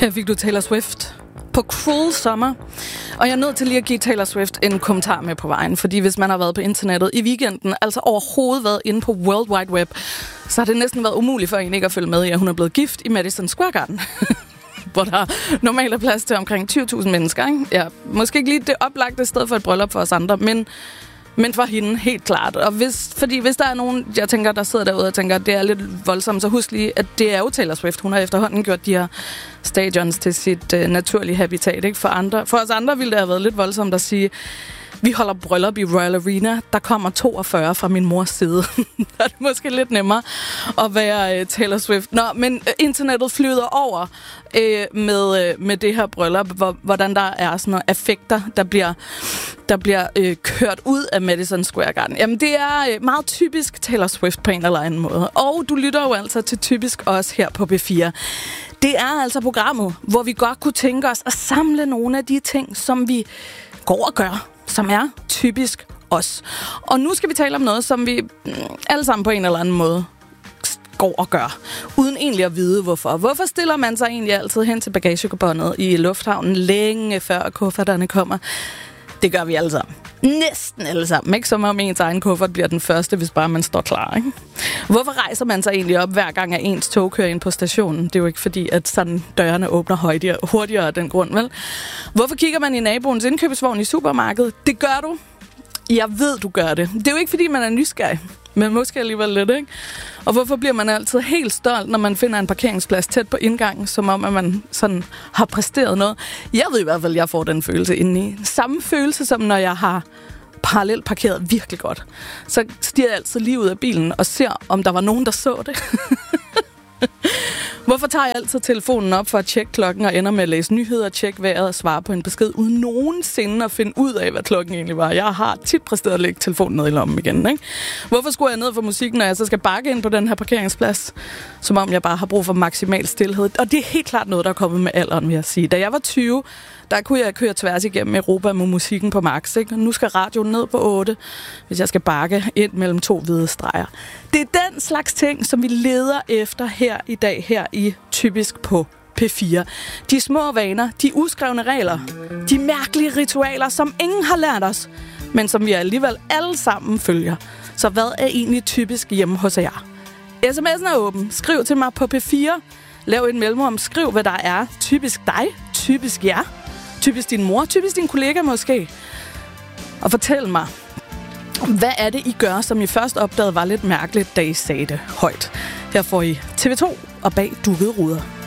Her fik du Taylor Swift på Cruel Summer. Og jeg er nødt til lige at give Taylor Swift en kommentar med på vejen, fordi hvis man har været på internettet i weekenden, altså overhovedet været inde på World Wide Web, så har det næsten været umuligt for en ikke at følge med i, at hun er blevet gift i Madison Square Garden. Hvor der normalt er plads til omkring 20.000 mennesker. Ikke? Ja, måske ikke lige det oplagte sted for et bryllup for os andre, men for hende helt klart. Og hvis der er nogen, jeg tænker, der sidder derude og tænker, at det er lidt voldsomt, så husk lige, at det er jo Taylor Swift. Hun har efterhånden gjort de her stadions til sit naturlige habitat. Ikke? For os andre ville det have været lidt voldsomt at sige, vi holder bryllup i Royal Arena. Der kommer 42 fra min mors side. Der er det måske lidt nemmere at være Taylor Swift. Nå, men internettet flyder over med det her bryllup, hvordan der er sådan nogle affekter, der bliver kørt ud af Madison Square Garden. Jamen, det er meget typisk Taylor Swift på en eller anden måde. Og du lytter jo altså til typisk også her på B4. Det er altså programmet, hvor vi godt kunne tænke os at samle nogle af de ting, som vi går og gør, som er typisk os. Og nu skal vi tale om noget, som vi alle sammen på en eller anden måde går og gør, uden egentlig at vide hvorfor. Hvorfor stiller man sig egentlig altid hen til bagagebåndet i lufthavnen længe før kufferterne kommer? Det gør vi alle sammen. Næsten alle sammen. Ikke som om ens egen kuffert bliver den første, hvis bare man står klar. Ikke? Hvorfor rejser man sig egentlig op, hver gang at ens tog kører ind på stationen? Det er jo ikke fordi, at sådan dørene åbner hurtigere af den grund, vel? Hvorfor kigger man i naboens indkøbsvogn i supermarkedet? Det gør du. Jeg ved, du gør det. Det er jo ikke fordi, man er nysgerrig, men måske alligevel lidt, ikke? Og hvorfor bliver man altid helt stolt, når man finder en parkeringsplads tæt på indgangen, som om, at man sådan har præsteret noget? Jeg ved i hvert fald, at jeg får den følelse indeni. Samme følelse, som når jeg har parallelt parkeret virkelig godt. Så stiger jeg altid lige ud af bilen og ser, om der var nogen, der så det. Hvorfor tager jeg altid telefonen op for at tjekke klokken og ender med at læse nyheder, tjekke vejret og svare på en besked, uden nogensinde at finde ud af, hvad klokken egentlig var? Jeg har tit præsteret at lægge telefonen ned i lommen igen, ikke? Hvorfor skulle jeg ned for musikken, når jeg så skal bakke ind på den her parkeringsplads? Som om jeg bare har brug for maksimal stilhed. Og det er helt klart noget, der er kommet med alderen, vil jeg sige. Da jeg var 20, der kunne jeg køre tværs igennem Europa med musikken på max, ikke? Nu skal radioen ned på 8, hvis jeg skal bakke ind mellem 2 hvide streger. Det er den slags ting, som vi leder efter her i dag, her i Typisk på P4. De små vaner, de uskrevne regler, de mærkelige ritualer, som ingen har lært os, men som vi alligevel alle sammen følger. Så hvad er egentlig typisk hjemme hos jer? SMS'en er åben. Skriv til mig på P4. Lav et mellemrum. Skriv, hvad der er typisk dig, typisk jer, typisk din mor, typisk din kollega måske. Og fortæl mig, hvad er det, I gør, som I først opdagede var lidt mærkeligt, da I sagde det højt? Her får I TV2 og Bag dukkede ruder.